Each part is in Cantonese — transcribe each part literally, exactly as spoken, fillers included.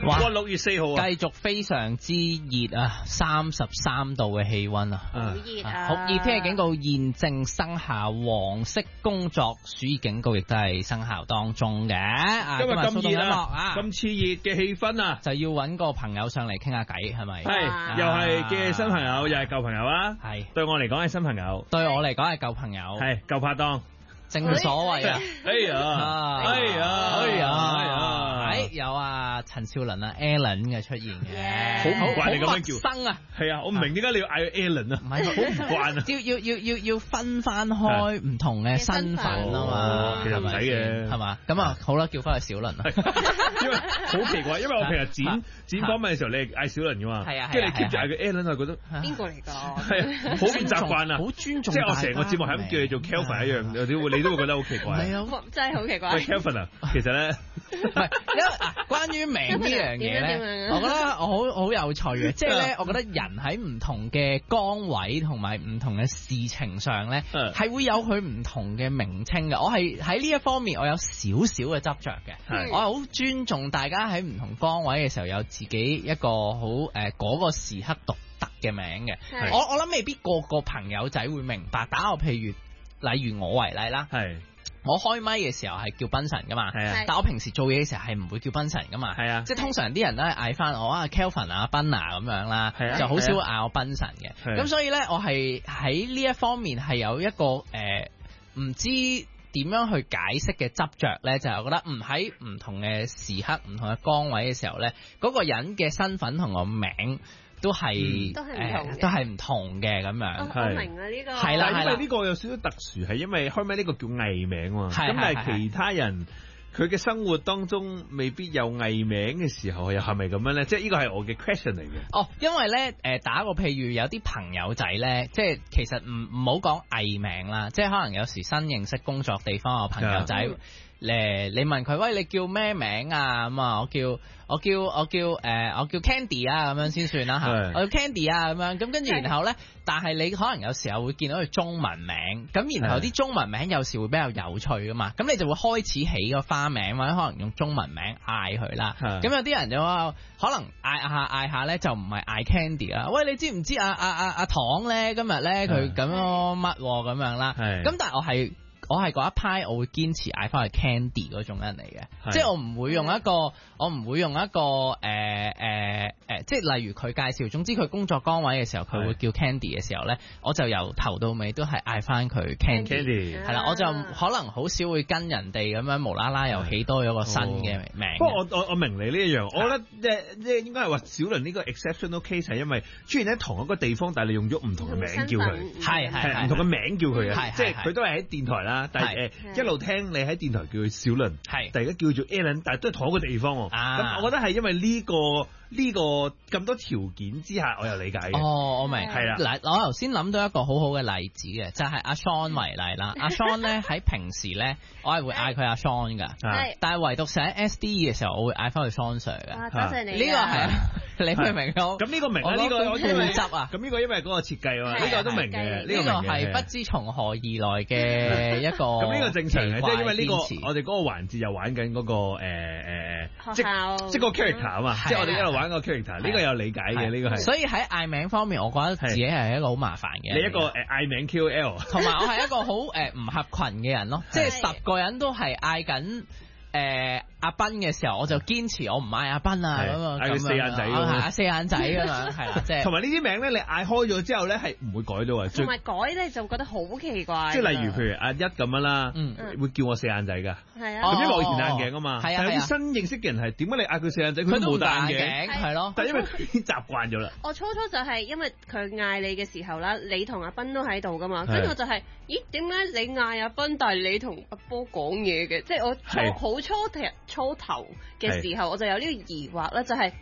哇！六月四號啊， 繼續非常之熱啊，三十三度嘅氣溫啊， 好熱啊！ 酷熱天氣警告現正生效，黃色工作暑熱警告亦都係生效當中嘅。 今日咁熱啊， 咁熾熱嘅氣氛啊， 就要揾個朋友上嚟傾下偈，係咪？ 係，又係嘅新朋友，又係舊朋友啊。 係， 對我嚟講係新朋友， 對我嚟講係舊朋友， 係舊拍檔。 正所謂啊， 哎呀，哎呀，哎呀，哎呀， 哎有啊陳少麟啊 Alan 嘅出現嘅， 好唔慣你咁樣叫生啊， 係啊，我唔明點解你要嗌佢 Alan 啊， 唔係好唔慣啊，要要要要要分翻開唔同嘅身份啊嘛， 其實唔使嘅， 係嘛？咁啊好啦，叫翻佢小麟啊， 因為好奇怪，因為我平日剪剪訪問嘅時候，你係嗌小麟噶嘛， 係啊， 跟住你 keep 住嗌佢 Alan 啊，覺得邊個嚟㗎？ 係好變習慣啊， 好尊重， 即係我成個節目係咁叫你做 Kelvin 一樣，有啲會你都會覺得好奇怪。 係啊，真係好奇怪。 喂 Kelvin 啊，其實咧， 唔係，因為啊，關於名呢樣嘢咧，我覺得我好好有趣嘅，即係咧，我覺得人喺唔同嘅崗位同埋唔同嘅事情上咧，係會有佢唔同嘅名稱嘅。我係喺呢一方面，我有少少嘅執着嘅，我係好尊重大家喺唔同崗位嘅時候有自己一個好誒嗰個時刻獨特嘅名嘅。我我諗未必個個朋友仔會明白，打我譬如例如我為例啦， 係。 我開咪嘅時候係叫賓神噶嘛， 係啊， 但我平時做嘢嘅時候係唔會叫賓神噶嘛， 係啊， 即係通常啲人都係嗌翻我啊 Kelvin 啊賓啊咁樣啦， 係啊， 就好少會嗌我賓神嘅，咁所以咧我係喺呢一方面係有一個誒唔、呃、知點樣去解釋嘅執着咧，就係、是、我覺得唔喺唔同嘅時刻、唔同嘅崗位嘅時候咧，嗰、那個人嘅身份同個名。都係、嗯、 都係唔同嘅， 都係唔同嘅咁樣。 我明啊呢個係啦， 因為呢個有少少特殊，係因為開咪呢個叫藝名喎。咁但係其他人佢嘅生活當中未必有藝名嘅時候，又係咪咁樣咧？即係呢個係我嘅 question 嚟嘅。 哦，因為咧誒打個譬如有啲朋友仔咧，即係其實唔唔好講藝名啦，即係可能有時新認識工作地方嘅朋友仔。嗯誒，你問佢喂，你叫咩名啊？咁啊，我叫我叫我叫誒、呃，我叫 Candy 啊，咁樣先算啦嚇。我叫 Candy 啊，咁樣咁跟住，然後咧，但係你可能有時候會見到佢中文名，咁然後啲中文名有時會比較有趣噶嘛，咁你就會開始起個花名或者可能用中文名嗌佢啦。咁有啲人就話可能嗌下嗌下咧，就唔係嗌 Candy 啦。喂，你知唔知阿阿阿阿糖咧今日咧佢咁樣乜咁樣啦？咁但係我係。我係嗰一派，我會堅持嗌翻去 Candy 嗰種人嚟嘅，即係我唔會用一個，我唔會用一個誒誒誒，即係例如佢介紹，總之佢工作崗位嘅時候，佢會叫 Candy 嘅時候咧，我就由頭到尾都係嗌翻佢 Candy，係啦，我就可能好少會跟人哋咁樣無啦啦又起多咗個新嘅名。 不過我我我明你呢一樣，我覺得即係即係應該係話小麟呢個 exceptional case 係因為出現喺同一個地方，但係你用咗唔同嘅名叫佢， 係係唔同嘅名叫佢嘅，即係佢都係喺電台啦。但係誒一路聽你喺電台叫佢小麟，係，大家叫做 Alan，但係都係同一個地方喎。咁、啊、我覺得係因為呢、這個呢、這個咁多條件之下，我又理解嘅。 哦，我明。 係啦， 嗱，我頭先諗到一個好好嘅例子嘅，就係、是、阿 Sean 為例啦。阿 Sean 咧喺平時咧，我係會嗌佢阿 Sean 噶，但係唯獨寫 S D E 嘅時候，我會嗌翻佢 Sean Sir 嘅。 哇，多謝你。 呢個係你明唔明？ 咁呢個明啊，呢、這個我因為執啊。 咁呢個因為嗰個設計啊嘛，呢、這個都明嘅。呢、這個係不知從何而來嘅一個。 咁呢個正常嘅，即係因為呢、這個我哋嗰個環節又玩緊嗰、那個誒誒、呃、即即個 character 啊嘛，即係我哋一路玩個 character，呢個有理解嘅，呢個係。所以喺嗌名方面，我覺得自己係一個好麻煩嘅。你一個誒嗌名 Q L，同埋我係一個好誒唔合群嘅人咯，即係十個人都係嗌緊誒阿斌嘅時候，我就堅持我唔嗌阿斌啊咁啊，嗌佢四眼仔咯，係啊四眼仔啊嘛，係啦，即係。同埋呢啲名咧，你嗌開咗之後咧，係唔會改到啊。 同埋改咧就覺得好奇怪。即係例如譬如阿一咁樣啦，嗯，會叫我四眼仔噶，係啊，咁因為我以前戴眼鏡啊嘛，係啊，有啲新認識嘅人係點解你嗌佢四眼仔，佢都冇戴眼鏡，係咯，但係因為佢已經習慣咗啦。 我初初就係因為佢嗌你嘅時候啦，你同阿斌都喺度噶嘛，跟住我就係，咦，點解你嗌阿斌，但係你同阿波講嘢嘅？即係我初好初踢初頭嘅時候，我就有呢個疑惑啦，就係、是，誒，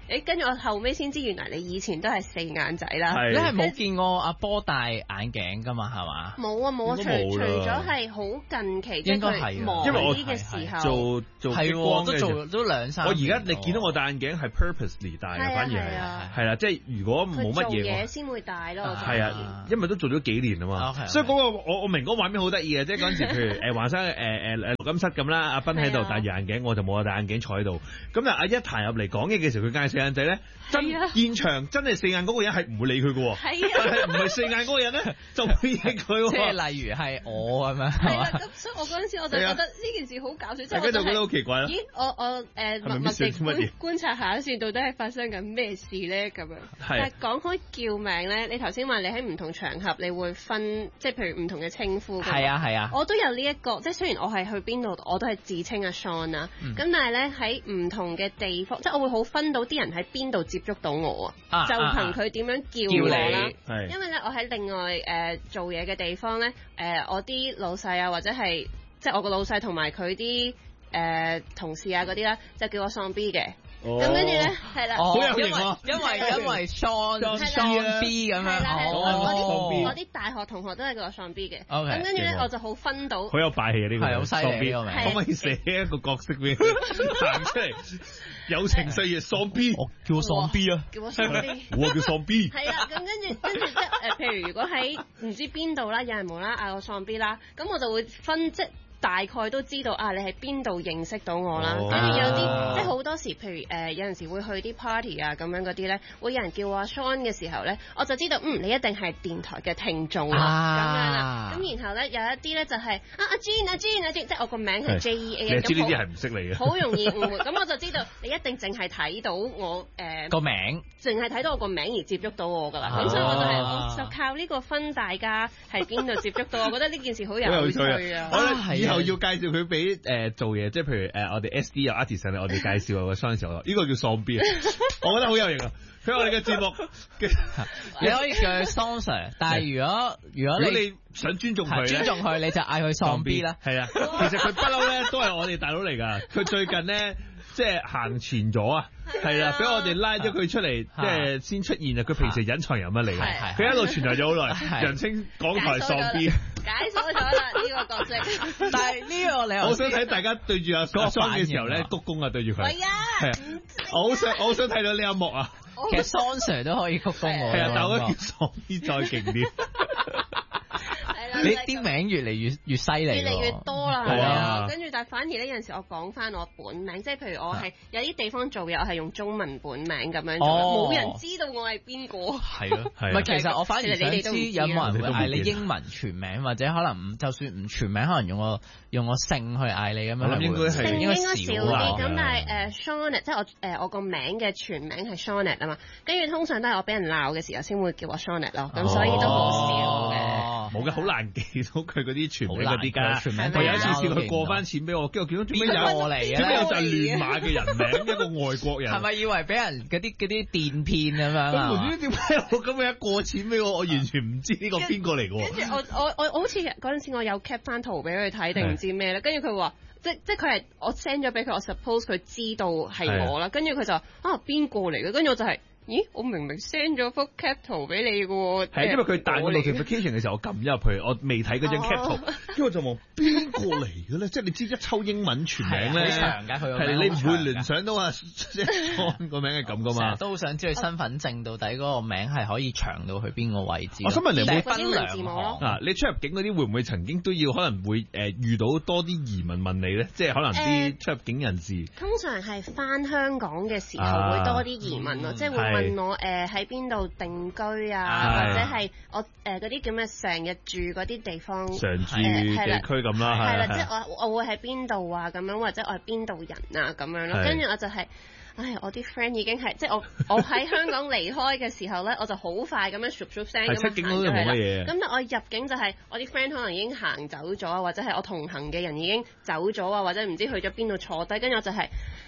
誒，跟住我後尾先知原來你以前都係四眼仔啦。 你係冇見過阿波戴眼鏡㗎嘛？係嘛？ 冇啊冇啊，除除咗係好近期， 應該係忙啲嘅時候做做激光都做都兩三。 我而家你見到我戴眼鏡係 purposely 戴嘅，反而係係啦，即係如果冇乜嘢， 做嘢先會戴咯。 係啊，因為都做咗幾年啊嘛，所以嗰個我我明嗰個畫面好得意嘅，即係嗰陣時，譬如誒華生誒誒誒錄音室咁啦，阿斌喺度戴住眼鏡，我就冇戴眼鏡坐喺度。咁啊阿一彈入嚟講嘢嘅時候，佢嗌四眼仔咧，真現場真係四眼嗰個人係唔會理佢嘅喎，但係唔係四眼嗰個人咧就會應佢。 即係例如係我咁樣。 係啦，咁所以我嗰陣時我就覺得呢件事好搞笑，即係我就覺得好奇怪啦。 咦，我我誒默默地觀觀察下先，到底係發生緊咩事咧？咁樣。但係講開叫名咧，你頭先話你喺唔同場合你會分，即係譬如唔同嘅稱呼。 係啊係啊。 我都有呢一個，即係雖然我係去邊度，我都係自稱阿 Sean 啊。咁但係咧喺唔同嘅地方，即係我會好分到啲人喺邊度接觸到我啊。就憑佢點樣叫我啦。因為咧，我喺另外誒做嘢嘅地方咧，誒我啲老細啊，或者係即係我個老細同埋佢啲誒同事啊嗰啲啦，就叫我喪 B 嘅。咁跟住咧，係啦， 好有型喎，因為因為 Sean Sean B 咁樣， 係啦係啦，我啲我啲大學同學都係叫我喪 B 嘅。咁跟住咧，我就好分到， 好有霸氣啊！呢個係好犀利個名， 可唔可以寫一個角色俾佢行出嚟？有情緒嘅喪 B，我叫我喪 B 啊， 叫我喪 B， 我叫喪 B。 係啦，咁跟住跟住即係誒，譬如如果喺唔知邊度啦，有人無啦嗌我喪 B 啦，咁我就會分即大概都知道啊，你喺邊度認識到我啦。跟住、哦、有啲即係好多時，譬如誒、呃、有陣時會去啲 party 啊咁樣嗰啲咧，會有人叫我 Sean 嘅時候咧，我就知道嗯你一定係電台嘅聽眾啊咁樣啦。咁然後咧有一啲咧就係、是、啊阿 Jean 啊 Jean 啊 Jean，即係我個名係 J E A。 你知呢啲係唔識你嘅， 好容易誤會。咁我就知道你一定淨係睇到我誒個、呃、 名， 淨係睇到我個名而接觸到我㗎啦。咁、啊、所以我就係、是、我就靠呢個分大家喺邊度接觸到，我覺得呢件事好有趣啊！ 我覺得以後要介紹佢。俾誒、呃、做嘢，即係譬如誒、呃、我哋 S D 有 artist 我哋介紹個 Sean 嘅時候，呢個叫喪 B 啊，我覺得好有型啊！佢係我哋嘅節目嘅， 你可以叫佢 Sean Sir，但係如果如果你，如果你想尊重佢， 尊重佢你就嗌佢喪 B 啦。 係啊，其實佢不嬲咧都係我哋大佬嚟㗎。佢最近咧即係行前咗啊，係啦，俾我哋拉咗佢出嚟，即係先出現啊！佢平時隱藏人物嚟嘅，佢一路存在咗好耐，人稱港台喪 B。 解鎖咗啦呢個角色， 但係呢個你我想睇大家對住阿 Sean 嘅時候咧，鞠躬啊對住佢。係啊，係啊，我好想我好想睇到呢一幕啊。 其實 Sean Sir 都可以鞠躬喎。 係啊，但係我覺得叫喪 B再勁啲。 你啲名越嚟越越犀利， 越嚟越多啦，係啊。跟住但係反而呢，有陣時我講翻我本名，即係譬如我係有啲地方做嘢，我係用中文本名咁樣做，冇人知道我係邊個。係咯， 唔係其實我反而想知有冇人會嗌你英文全名，或者可能唔就算唔全名，可能用個用個姓去嗌你咁樣。 我諗應該係應該少啲。咁但係誒 Sean，即係我誒我個名嘅全名係 Sean 啊嘛。跟住通常都係我俾人鬧嘅時候先會叫我 Sean 咯。咁所以都好少嘅。冇嘅， 好難記到佢嗰啲全名嗰啲㗎。我有一次試佢過翻錢俾我，跟住見到做咩有過嚟嘅？ 點解有就係亂碼嘅人名，一個外國人。 係咪以為俾人嗰啲嗰啲電騙咁樣啊？ 唔知點解我咁樣過錢俾我，我完全唔知呢個邊個嚟嘅。 跟住我我我我好似嗰陣時我有 cap 翻圖俾佢睇定唔知咩咧？跟住佢話即即佢係我 send 咗俾佢，我 suppose 佢知道係我啦。跟住佢就啊邊個嚟嘅？跟住我就係。咦，我明明 send 咗幅 cap 圖俾你嘅喎。 係因為佢彈個 notification 嘅時候，我撳咗入去，我未睇嗰張 cap 圖，跟住我就望邊個嚟嘅咧？即係你知一抽英文全名咧， 好長㗎，佢係你唔會聯想到啊，即係Sean個名係咁噶嘛？ 都好想知佢身份證到底嗰個名係可以長到去邊個位置。 我想問你會分兩行啊？你出入境嗰啲會唔會曾經都要可能會誒遇到多啲移民問你咧？即係可能啲出入境人士。 通常係翻香港嘅時候會多啲移民咯，即係會。問我誒喺邊度定居啊，或者係我誒嗰啲叫咩成日住嗰啲地方常住地區咁啦， 係啦，即係我我會喺邊度啊咁樣，或者我係邊度人啊咁樣咯，跟住我就係。唉，我啲 friend 已經係即係我我喺香港離開嘅時候咧，我就好快咁樣唰唰聲咁樣行咗去啦。咁但我入境就係我啲 friend 可能已經行走咗啊，或者係我同行嘅人已經走咗啊，或者唔知去咗邊度坐低，跟住我就係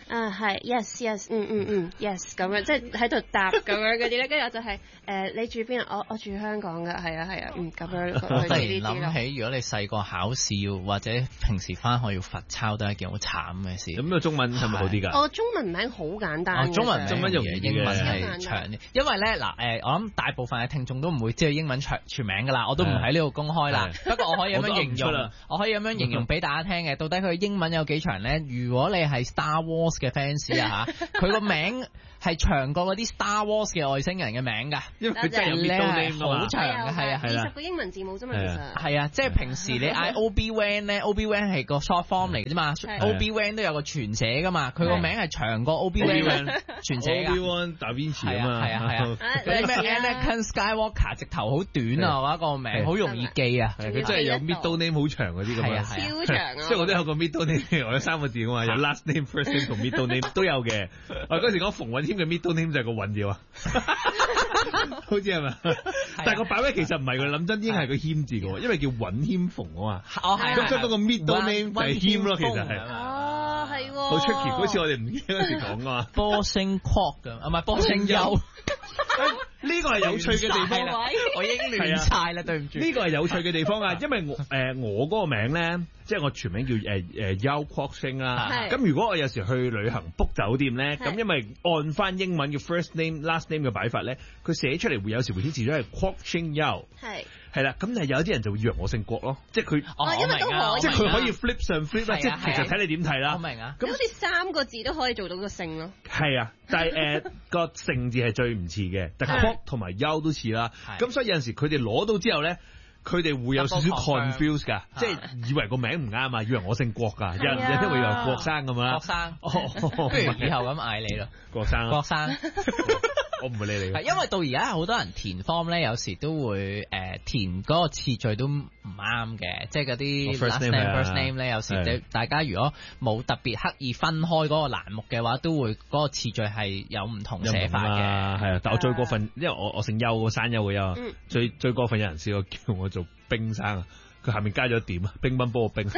啊係 yes yes 嗯嗯嗯 yes 咁樣，即係喺度答咁樣嗰啲咧，跟住我就係、是、誒、呃、你住邊啊？我我住香港㗎，係啊係啊，嗯咁樣。 我突然諗起，如果你細個考試或者平時翻學要罰抄，都係一件好慘嘅事。 咁個中文係咪好啲㗎？ 我中文名好簡單、哦。 中文中文容易， 英文係長啲。因為咧嗱誒，我諗大部分嘅聽眾都唔會知道英文全全名㗎啦，我都唔喺呢度公開啦。不過我可以咁樣形容，我可以咁樣形容俾大家聽嘅，到底佢英文有幾長咧？如果你係 Star Wars 嘅 fans 啊嚇，佢個名係長過嗰啲 Star Wars 嘅外星人嘅名㗎， 因為佢真係有 middle name 好長嘅，係啊， 二十個英文字母啫嘛，其實係啊，即係平時你嗌 Obi-Wan 咧，Obi-Wan 係個 short form 嚟嘅啫嘛 ，Obi-Wan 都有個全寫㗎嘛，佢個名係長過 Obi-Wan 全寫㗎 ，Obi-Wan Da Vinci 啊嘛， 係啊係啊，嗰啲咩 Anakin Skywalker 直頭好短啊，話個名好容易記啊， 佢真係有 middle name 好長嗰啲咁啊， 超長啊， 即係我都有個 middle name， 我有三個字㗎嘛，有 last name、first name 同 middle name 都有嘅。我嗰時講馮允謙嘅 middle name 就係個允字啊，好似係咪？但係個擺位其實唔係佢諗真，應該係個謙字嘅，因為叫允謙馮啊嘛。 哦係。 咁所以嗰個 middle name 就係謙咯，其實係。 哦係喎。 好 tricky， 好似我哋唔記得嗰時講㗎嘛。 波星 quark 㗎，啊唔係波星優。 呢個係有趣嘅地方， 我已經亂晒啦，對唔住。 呢個係有趣嘅地方啊，因為我誒、呃、我嗰個名咧，即係我全名叫誒誒優 Kwok Sing 啦。咁如果我有時去旅行 book 酒店咧，咁因為按翻英文嘅 first name last name 嘅擺法咧，佢寫出嚟會有時會顯示咗係 Kwok Sing Yew。係。係啦，咁但係有啲人就會以為我姓郭咯，即係佢， 哦，因為都可以， 即係佢可以 flip 上 flip 啦，即係其實睇你點睇啦。 我明啊， 咁好似三個字都可以做到個姓咯。 係啊，但係誒個姓字係最唔似嘅，但係 Kwok 同埋優都似啦。咁所以有陣時佢哋攞到之後咧，佢哋會有少少 confuse 㗎，即係以為個名唔啱啊，以為我姓郭㗎，有人有啲會以為郭生咁樣。 郭生，不如以後咁嗌你咯， 郭生。 郭生。 我唔會理你。 係因為到而家好多人填 form 咧，有時都會誒、呃、填嗰個次序都唔啱嘅，即係嗰啲 last name first name 咧，有時大家如果冇特別刻意分開嗰個欄目嘅話，都會嗰個次序係有唔同寫法嘅。 係啊，但我最過分，因為我我姓邱，山丘嘅邱，嗯、最最過分有人試過叫我做冰生啊，佢下面加咗點啊，乒乓波個冰。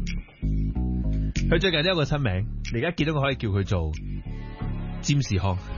佢最近都有個新名，你而家見到佢可以叫佢做詹士康。